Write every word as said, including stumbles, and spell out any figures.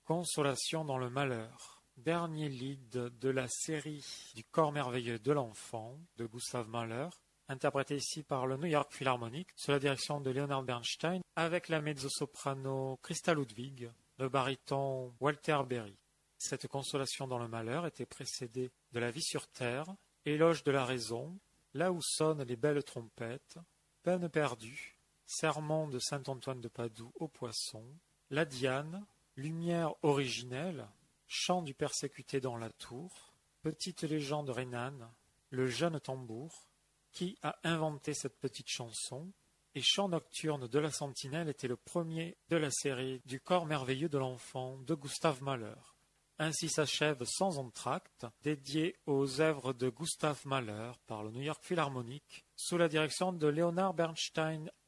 Consolation dans le malheur. Dernier lead de la série du corps merveilleux de l'enfant de Gustav Mahler, interprété ici par le New York Philharmonic sous la direction de Leonard Bernstein avec la mezzo-soprano Christa Ludwig, le baryton Walter Berry. Cette consolation dans le malheur était précédée de La vie sur terre, Éloge de la raison, Là où sonnent les belles trompettes, Peine perdue, Sermon de saint Antoine de Padoue aux poissons, La Diane, Lumière originelle, Chant du persécuté dans la tour, Petite légende rhénane, Le jeune tambour, Qui a inventé cette petite chanson, et Chant nocturne de la sentinelle était le premier de la série du corps merveilleux de l'enfant de Gustav Mahler. Ainsi s'achève Sans entracte, dédié aux œuvres de Gustav Mahler par le New York Philharmonic, sous la direction de Leonard Bernstein